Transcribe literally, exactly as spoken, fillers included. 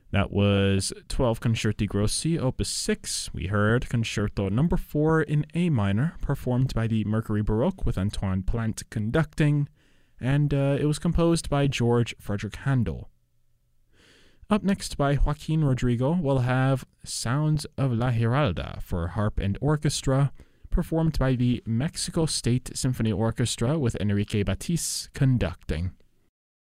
That was twelve Concerti Grossi, Opus six. We heard Concerto number four in A minor, performed by the Mercury Baroque with Antoine Plant conducting, and uh, it was composed by George Frederick Handel. Up next by Joaquin Rodrigo, we'll have Sounds of La Giralda for harp and orchestra, performed by the Mexico State Symphony Orchestra with Enrique Batis conducting.